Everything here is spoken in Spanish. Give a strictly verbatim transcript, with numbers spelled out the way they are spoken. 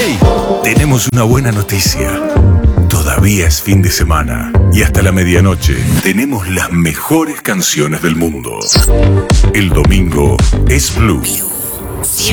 Hey, tenemos una buena noticia. Todavía es fin de semana y hasta la medianoche tenemos las mejores canciones del mundo. El domingo es Blue.